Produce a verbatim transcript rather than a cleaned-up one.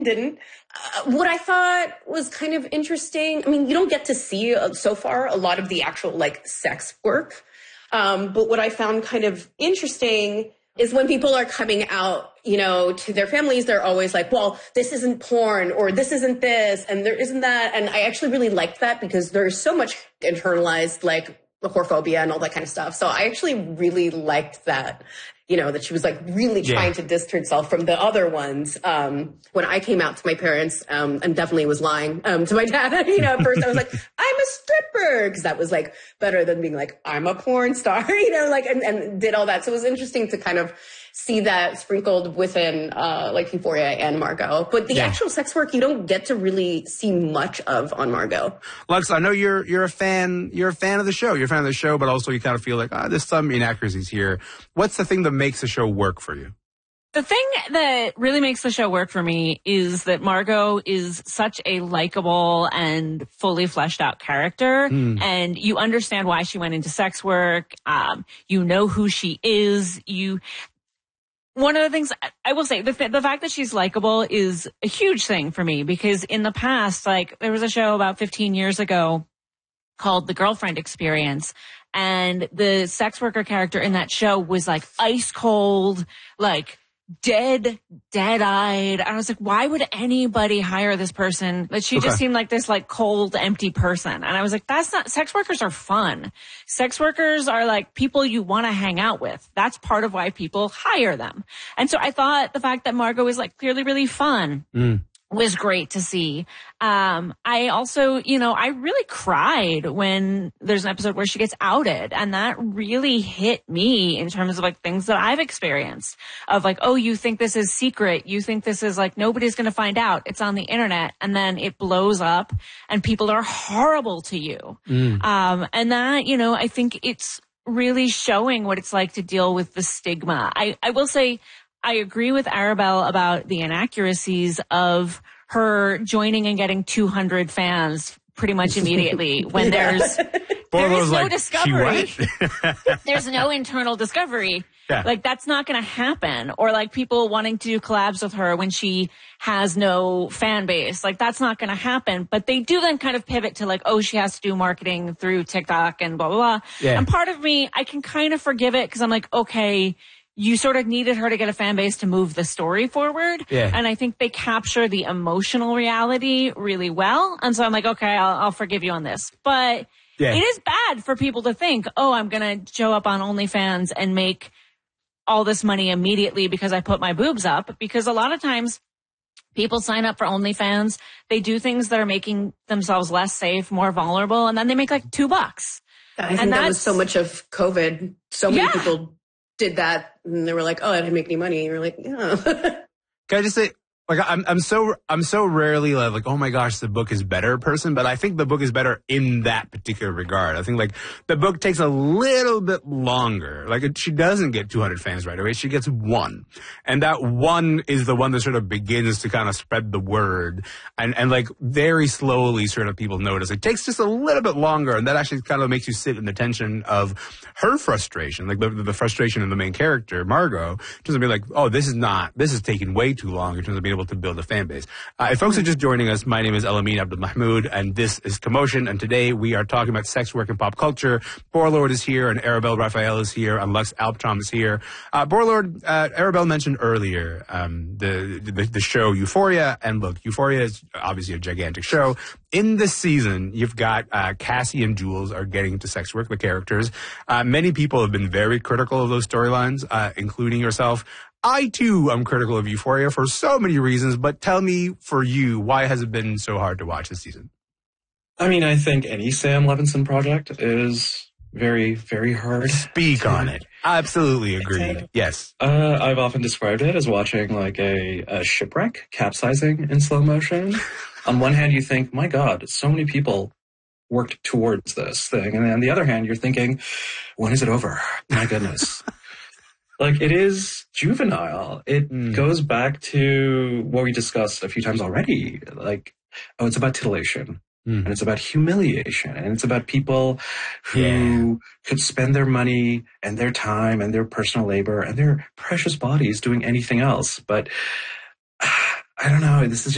didn't. Uh, what I thought was kind of interesting, I mean, you don't get to see uh, so far a lot of the actual like sex work. Um, but what I found kind of interesting is when people are coming out, you know, to their families, they're always like, well, this isn't porn or this isn't this and there isn't that. And I actually really liked that because there's so much internalized like whorephobia and all that kind of stuff. So I actually really liked that, you know, that she was like really yeah. trying to distance herself from the other ones. Um, when I came out to my parents, um, and definitely was lying, um, to my dad, you know, at first I was like, I'm a stripper. Cause that was like better than being like, I'm a porn star, you know, like, and, and did all that. So it was interesting to kind of see that sprinkled within, uh, like Euphoria and Margot. But the yeah. actual sex work, you don't get to really see much of on Margot. Lux, I know you're, you're a fan, you're a fan of the show. You're a fan of the show, but also you kind of feel like, ah, there's some inaccuracies here. What's the thing that makes the show work for you? The thing that really makes the show work for me is that Margot is such a likable and fully fleshed out character. Mm. And you understand why she went into sex work. Um, you know who she is. You, One of the things I will say, the, the fact that she's likable is a huge thing for me because in the past, like there was a show about fifteen years ago called The Girlfriend Experience. And the sex worker character in that show was like ice cold, like dead, dead-eyed. I was like, why would anybody hire this person? But she okay. just seemed like this like cold, empty person. And I was like, that's not, sex workers are fun. Sex workers are like people you want to hang out with. That's part of why people hire them. And so I thought the fact that Margot is like clearly really fun. Mm. was great to see. Um, I also, you know, I really cried when there's an episode where she gets outed, and that really hit me in terms of like things that I've experienced of like, oh, you think this is secret. You think this is like, nobody's going to find out. It's on the internet. And then it blows up and people are horrible to you. Mm. Um, and that, you know, I think it's really showing what it's like to deal with the stigma. I, I will say, I agree with Arabelle about the inaccuracies of her joining and getting two hundred fans pretty much immediately when yeah. there's there is no like, discovery. There's no internal discovery. Yeah. Like that's not going to happen. Or like people wanting to do collabs with her when she has no fan base. Like that's not going to happen. But they do then kind of pivot to like, oh, she has to do marketing through TikTok and blah, blah, blah. Yeah. And part of me, I can kind of forgive it because I'm like, okay, you sort of needed her to get a fan base to move the story forward. Yeah. And I think they capture the emotional reality really well. And so I'm like, okay, I'll, I'll forgive you on this. But yeah. it is bad for people to think, oh, I'm going to show up on OnlyFans and make all this money immediately because I put my boobs up. Because a lot of times people sign up for OnlyFans. They do things that are making themselves less safe, more vulnerable. And then they make like two bucks. I think and that was so much of COVID. So many yeah. people did that and they were like, oh, I didn't make any money. And you're like, yeah. Can I just say, like, I'm, I'm so, I'm so rarely like, like, oh my gosh, the book is better person, but I think the book is better in that particular regard. I think like the book takes a little bit longer. Like it, she doesn't get two hundred fans right away. She gets one. And that one is the one that sort of begins to kind of spread the word and, and like very slowly sort of people notice. It takes just a little bit longer. And that actually kind of makes you sit in the tension of her frustration, like the, the frustration of the main character, Margot, in terms of being like, oh, this is not, this is taking way too long in terms of being able to build a fan base. Uh, if folks are just joining us, my name is Elamin Abdelmahmoud, and this is Commotion, and today we are talking about sex work and pop culture. Borlord is here, and Arabelle Raphael is here, and Lux Alptraum is here. Uh, Borlord, uh, Arabelle mentioned earlier um, the, the the show Euphoria, and look, Euphoria is obviously a gigantic show. In this season, you've got uh, Cassie and Jules are getting into sex work, the characters. Uh, many people have been very critical of those storylines, uh, including yourself. I, too, am critical of Euphoria for so many reasons, but tell me, for you, why has it been so hard to watch this season? I mean, I think any Sam Levinson project is very, very hard. Speak on it. Absolutely agreed. Yes. Uh, I've often described it as watching like a, a shipwreck capsizing in slow motion. On one hand, you think, my God, so many people worked towards this thing. And then on the other hand, you're thinking, when is it over? My goodness. Like, it is juvenile. It mm. goes back to what we discussed a few times already. Like, oh, it's about titillation. Mm. And it's about humiliation. And it's about people who yeah. could spend their money and their time and their personal labor and their precious bodies doing anything else. But, uh, I don't know. This is just